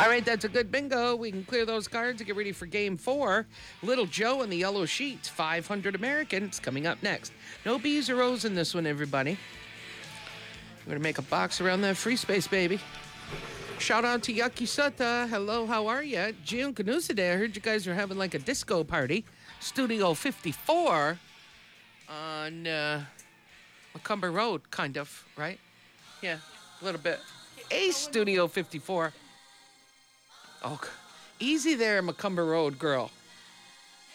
All right, that's a good bingo. We can clear those cards and get ready for game 4. Little Joe and the Yellow Sheets, 500 Americans, coming up next. No B's or O's in this one, everybody. We're going to make a box around that free space, baby. Shout out to Yaki Sutta. Hello, how are you? June Canoes today. I heard you guys are having like a disco party. Studio 54 on Macomber Road, kind of, right? Yeah, a little bit. Studio 54. Oh, easy there, Macomber Road, girl.